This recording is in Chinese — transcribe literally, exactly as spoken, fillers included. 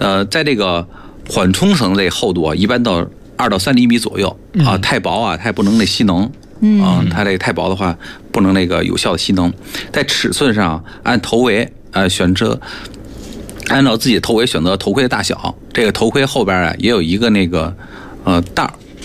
呃，在这个缓冲层这厚度啊，一般到二到三厘米左右啊，太薄啊，它也不能那吸能。嗯啊，它这太薄的话，不能那个有效的吸能。在尺寸上，按头围呃选择，按照自己的头围选择头盔的大小。这个头盔后边啊也有一个那个呃袋儿